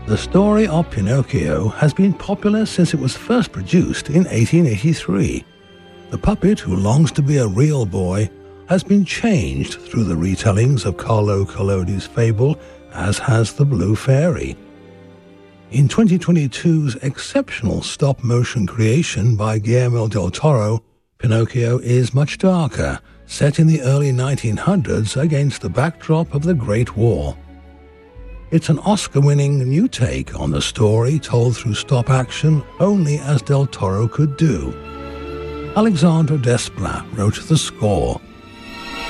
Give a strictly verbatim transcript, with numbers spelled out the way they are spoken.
The story of Pinocchio has been popular since it was first produced in eighteen eighty-three. The puppet who longs to be a real boy has been changed through the retellings of Carlo Collodi's fable, as has the Blue Fairy. In twenty twenty-two's exceptional stop-motion creation by Guillermo del Toro, Pinocchio is much darker, set in the early nineteen hundreds against the backdrop of the Great War. It's an Oscar-winning new take on the story told through stop-action only as del Toro could do. Alexandre Desplat wrote the score.